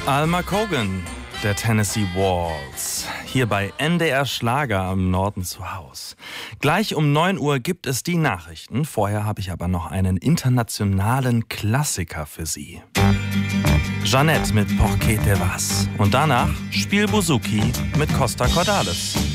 Alma Cogan, der Tennessee Waltz, hier bei NDR Schlager am Norden zu Haus. Gleich um 9 Uhr gibt es die Nachrichten. Vorher habe ich aber noch einen internationalen Klassiker für Sie. Jeanette mit Por qué te vas. Und danach Spiel Bouzouki mit Costa Cordalis.